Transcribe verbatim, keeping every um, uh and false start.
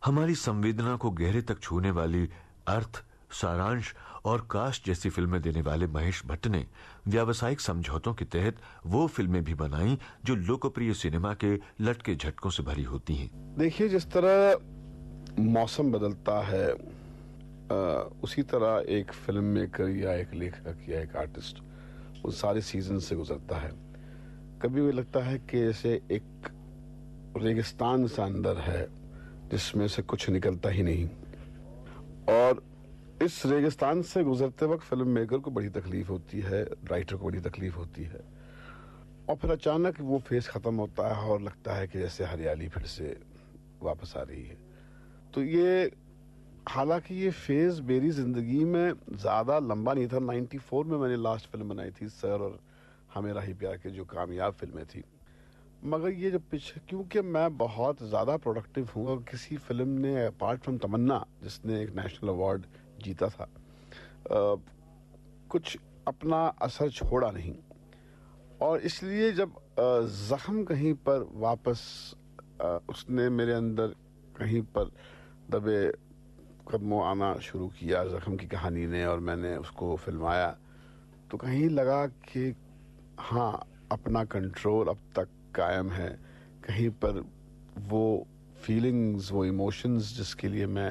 हमारी संवेदना को गहरे तक छूने वाली अर्थ, सारांश और कास्ट जैसी फिल्में देने वाले महेश भट्ट ने व्यावसायिक समझौतों के तहत वो फिल्में भी बनाई जो लोकप्रिय सिनेमा के लटके झटकों से भरी होती हैं। देखिए, जिस तरह मौसम बदलता है आ, उसी तरह एक फिल्म मेकर या एक लेखक या एक आर्टिस्ट उन सारे सीजन से गुजरता है। कभी भी लगता है कि जैसे एक रेगिस्तान सा अंदर है जिसमें से कुछ निकलता ही नहीं, और इस रेगिस्तान से गुजरते वक्त फिल्म मेकर को बड़ी तकलीफ होती है, राइटर को बड़ी तकलीफ होती है, और फिर अचानक वो फेज खत्म होता है और लगता है कि जैसे हरियाली फिर से वापस आ रही है। तो ये, हालांकि ये फेज मेरी जिंदगी में ज्यादा लंबा नहीं था। चौरानवे में मैंने लास्ट फिल्म बनाई थी सर और हमेरा ही प्यार के, जो कामयाब फिल्में थी, मगर ये जो पीछे, क्योंकि मैं बहुत ज्यादा प्रोडक्टिव हूँ और किसी फिल्म ने अपार्ट फ्रॉम तमन्ना जिसने एक नेशनल अवार्ड जीता था आ, कुछ अपना असर छोड़ा नहीं, और इसलिए जब जख्म कहीं पर वापस आ, उसने मेरे अंदर कहीं पर दबे कदमों आना शुरू किया जख्म की कहानी ने, और मैंने उसको फिल्माया, तो कहीं लगा कि हाँ, अपना कंट्रोल अब तक कायम है। कहीं पर वो फीलिंग्स, वो इमोशंस जिसके लिए मैं